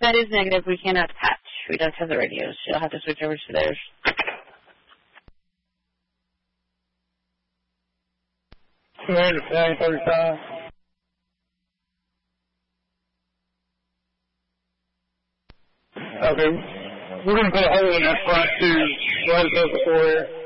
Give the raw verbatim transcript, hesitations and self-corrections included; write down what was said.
That is negative. We cannot patch. We don't have the radios. You'll have to switch over to theirs. Commander nine thirty-five. Okay, we're going to put a hole in that front tube right above the floor.